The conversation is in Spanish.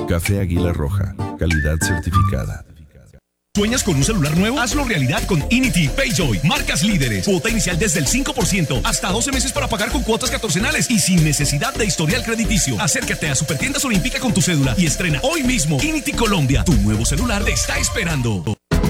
Café Águila Roja, calidad certificada. ¿Sueñas con un celular nuevo? Hazlo realidad con Inity PayJoy. Marcas líderes. Cuota inicial desde el 5%. Hasta 12 meses para pagar con cuotas catorcenales y sin necesidad de historial crediticio. Acércate a Supertiendas Olímpica con tu cédula y estrena hoy mismo. Inity Colombia. Tu nuevo celular te está esperando.